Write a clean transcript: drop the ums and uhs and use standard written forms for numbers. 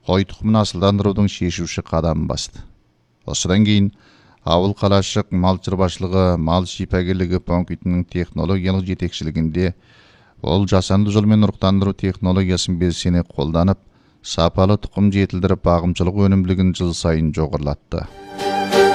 қой тұқымын асылдандырудың шешуші қадамын басты. Осыдан кейін ауыл қалашық мал шаруашылығы, мал шипагерлігі пунктінің технологиялық жетекшілігінде ол жасанды жолмен ұрықтандыру технологиясын белсене қолданып, сапалы тұқым жетілдіріп, бағымшылық өнімділігін жыл сайын жоғарылатты.